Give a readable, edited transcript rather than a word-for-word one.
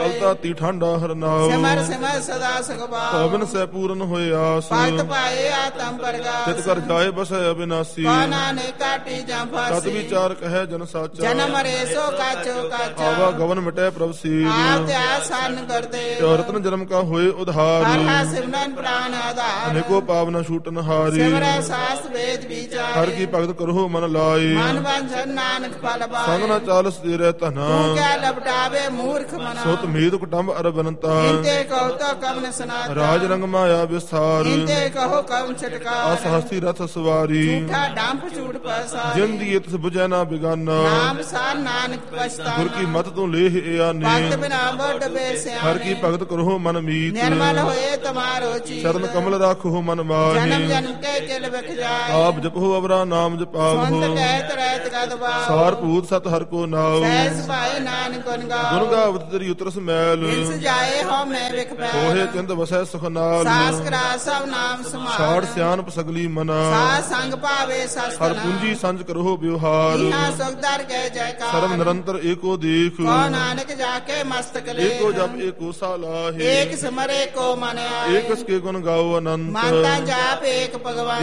ਤਾਤੀ ਠਾਂਡਾ ਹਰਨਾਉ ਸਿਮਰ ਸਿਮਰ ਸਦਾ ਸੁਖਪਾਉ ਪਵਨ ਸੈ ਪੂਰਨ ਹੋਏ ਆਸ ਭਗਤ ਪਾਏ ਆਤਮ ਪ੍ਰਗਾਸ ਤਿਤ ਕਰ ਜਾਏ ਬਸੈ ਅਬਿਨਾਸੀ ਕੋ ਨਾਨਕ ਕਾਟੀ ਜਾਂ ਤਤ ਫਾਸੀ ਵਿਚਾਰ ਕਹੈ ਜਨ ਸਾਚਾ ਜਨਮ ਰੇ ਸੋ ਕਾਚੋ ਕਾਚਾ ਆਵਾ ਗਵਨ ਮਿਟੈ ਪ੍ਰਭ ਸੀਲ ਆਪ ਤੇ ਆਸਨ ਕਰਦੇ ਤੇ ਰਤਨ ਜਨਮ ਕਾ ਹੋਏ ਉਧਾਰ ਹਰ ਹਾ ਸਿਮਰਨ ਪ੍ਰਾਨ ਆਧਾਰ ਅਨੇਕੋ ਪਾਵਨ ਛੂਟਨ ਹਾਰੀ ਸਿਮਰੈ ਸਾਸ ਵੇਦ ਵਿਚਾਰ ਹਰ ਕੀ ਭਗਤ ਕਰੋ ਮਨ ਲਾਈ ਮਨ ਬੰਧਨ ਨਾਨਕ ਫਲ ਸੰਗ ਪਾਏ ਨ ਚਾਲਸ ਤੇਰੇ ਧਨਾ ਤੂੰ ਕਿਆ ਲਪਟਾਵੇ ਮੂਰਖ ਮਨਾ ਸੁਤ ਮੀਤ ਕੁਟੰਬ ਅਰਬਨਤਾ ਇੰਤੇ ਕਹੋ ਤੋ ਕਵਨ ਸਨਾਤਾ ਰਾਜ ਰੰਗ ਮਾਇਆ ਵਿਸਥਾਰ ਇੰਤੇ ਕਹੋ ਕਵਨ ਛਟਕਾਰ ਅਸਹਸਤੀ ਰਥ ਸਵਾਰੀ ਝੂਠਾ ਡੰਪ ਝੂਠ ਪਸਾਰੀ ਜਿਨ ਦੀ ਤਿਸ ਬੁਝੈ ਨਾ ਬਿਗਾਨਾ ਨਾਮ ਸਾਰ ਨਾਨਕ ਪਛਤਾਨਾ ਗੁਰ ਕੀ ਮਤ ਤੋਂ ਲੇਹ ਆਨੇ ਭਗਤ ਬਿਨਾ ਬੜ ਬੇਸਿਆਨੇ ਹਰ ਕੀ ਭਗਤ ਕਰੋ ਮਨ ਮੀਤ ਨਿਰਮਲ ਹੋਏ ਤੁਮਾਰੋ ਚੀਤ ਚਰਨ ਕਮਲ ਰਾਖੋ ਮਨ ਜਨਮ ਮਾਹੀ ਜਨਮ ਕੇ ਕਿਲ ਵਿਖ ਜਾਏ ਆਪ ਜਪੋ ਅਵਰਾ ਨਾਮ ਜਪਾਵੋ ਸੰਤ ਕਹਿਤ ਰਹਿਤ ਕਦ ਬਾਉ ਸਾਰ ਭੂਤ ਸਤ ਹਰ ਕੋ ਨਾਉ ਸਹਿਜ ਭਾਈ ਨਾਨਕ ਗੁਣ ਗੁਣ ਗਾਓ ਗਾਵਤ ਤੇਰੀ ਉਤਰਸ ਮੈਲ ਇਸ ਜਾਏ ਹੋ ਮੈਂ ਵਿਖ ਕੋਹੇ ਪੈਲ ਚਿੰਦ ਵਸੈ ਸੁਖ ਨਾਲ ਸਾਸ ਕਰਾ ਸਭ ਨਾਮ ਛਾੜ ਸਮਾਰ ਸਿਆਨਪ ਸਗਲੀ ਮਨਾ ਸਾਸ ਸੰਗ ਭਾਵੇ ਹਰ ਸਸਤਨਾ ਪੂੰਜੀ ਸੰਜ ਕਰੋ ਵਿਵਹਾਰ ਇਹਾ ਸੁਖਦਰ ਕਹਿ ਜੈਕਾਰ ਸਰਮ ਨਿਰੰਤਰ ਏਕੋ ਦੇਖ ਕੋ ਨਾਨਕ ਜਾ ਕੇ ਮਸਤਕ ਲੈ ਏਕੋ ਜਪ ਏਕੋ ਸਾਲਾਹੇ ਏਕ ਸਮਰੇ ਕੋ ਮਨ ਆਏ ਏਕਸ ਕੇ ਗੁਣ ਗਾਓ ਅਨੰਤ ਮਾਤਾ ਜਾਪ ਏਕ ਭਗਵਾਨ